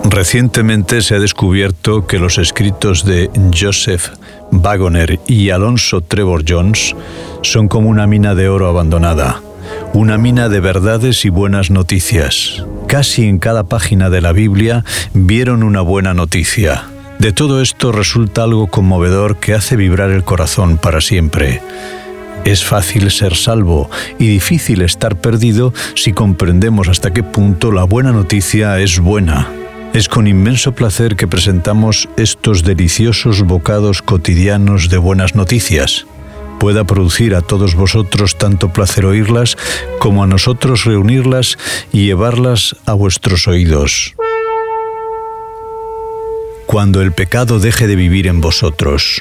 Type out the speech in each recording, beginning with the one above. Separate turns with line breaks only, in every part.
Recientemente se ha descubierto que los escritos de Joseph Waggoner y Alonzo Trevor Jones son como una mina de oro abandonada, una mina de verdades y buenas noticias. Casi en cada página de la Biblia vieron una buena noticia. De todo esto resulta algo conmovedor que hace vibrar el corazón para siempre. Es fácil ser salvo y difícil estar perdido si comprendemos hasta qué punto la buena noticia es buena. Es con inmenso placer que presentamos estos deliciosos bocados cotidianos de buenas noticias. Pueda producir a todos vosotros tanto placer oírlas como a nosotros reunirlas y llevarlas a vuestros oídos. Cuando el pecado deje de vivir en vosotros.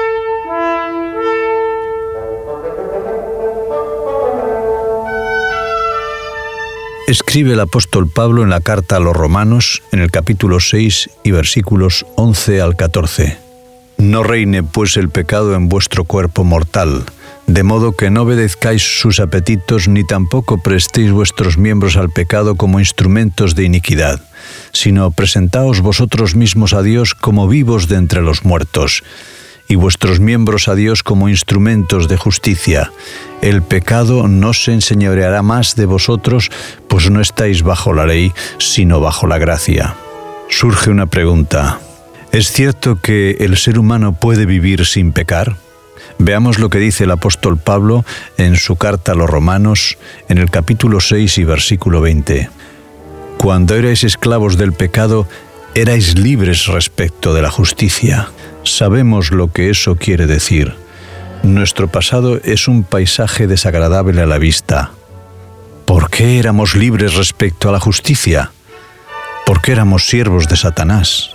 Escribe el apóstol Pablo en la carta a los Romanos, en el capítulo 6 y versículos 11 al 14. No reine pues el pecado en vuestro cuerpo mortal, de modo que no obedezcáis sus apetitos ni tampoco prestéis vuestros miembros al pecado como instrumentos de iniquidad, sino presentaos vosotros mismos a Dios como vivos de entre los muertos, y vuestros miembros a Dios como instrumentos de justicia. El pecado no se enseñoreará más de vosotros, pues no estáis bajo la ley, sino bajo la gracia. Surge una pregunta. ¿Es cierto que el ser humano puede vivir sin pecar? Veamos lo que dice el apóstol Pablo en su carta a los Romanos, en el capítulo 6 y versículo 20. Cuando erais esclavos del pecado, erais libres respecto de la justicia. Sabemos lo que eso quiere decir. Nuestro pasado es un paisaje desagradable a la vista. ¿Por qué éramos libres respecto a la justicia? ¿Por qué éramos siervos de Satanás?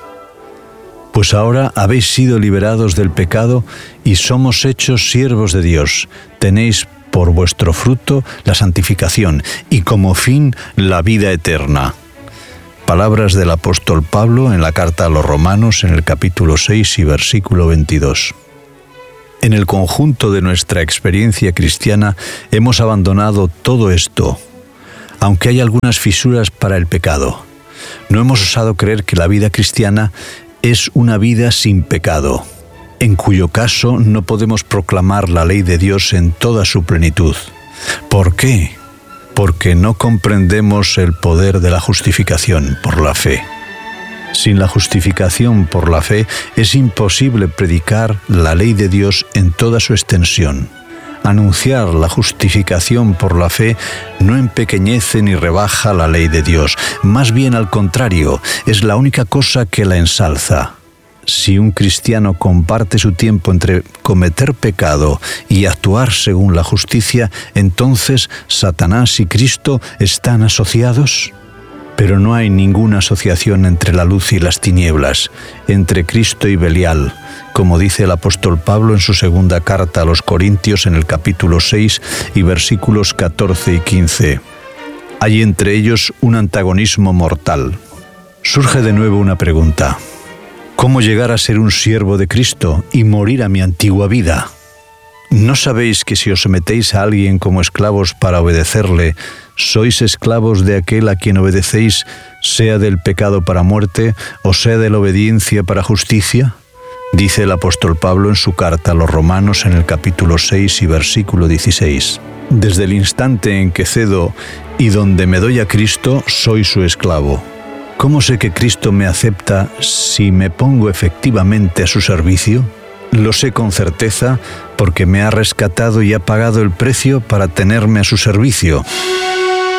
Pues ahora habéis sido liberados del pecado y somos hechos siervos de Dios. Tenéis por vuestro fruto la santificación y como fin la vida eterna. Palabras del apóstol Pablo en la carta a los Romanos en el capítulo 6 y versículo 22. En el conjunto de nuestra experiencia cristiana hemos abandonado todo esto, aunque hay algunas fisuras para el pecado. No hemos osado creer que la vida cristiana es una vida sin pecado, en cuyo caso no podemos proclamar la ley de Dios en toda su plenitud. ¿Por qué? Porque no comprendemos el poder de la justificación por la fe. Sin la justificación por la fe es imposible predicar la ley de Dios en toda su extensión. Anunciar la justificación por la fe no empequeñece ni rebaja la ley de Dios, más bien al contrario, es la única cosa que la ensalza. Si un cristiano comparte su tiempo entre cometer pecado y actuar según la justicia, entonces Satanás y Cristo están asociados. Pero no hay ninguna asociación entre la luz y las tinieblas, entre Cristo y Belial, como dice el apóstol Pablo en su segunda carta a los Corintios en el capítulo 6 y versículos 14 y 15. Hay entre ellos un antagonismo mortal. Surge de nuevo una pregunta. ¿Cómo llegar a ser un siervo de Cristo y morir a mi antigua vida? ¿No sabéis que si os sometéis a alguien como esclavos para obedecerle, sois esclavos de aquel a quien obedecéis, sea del pecado para muerte o sea de la obediencia para justicia? Dice el apóstol Pablo en su carta a los Romanos en el capítulo 6 y versículo 16. Desde el instante en que cedo y donde me doy a Cristo, soy su esclavo. ¿Cómo sé que Cristo me acepta si me pongo efectivamente a su servicio? Lo sé con certeza porque me ha rescatado y ha pagado el precio para tenerme a su servicio.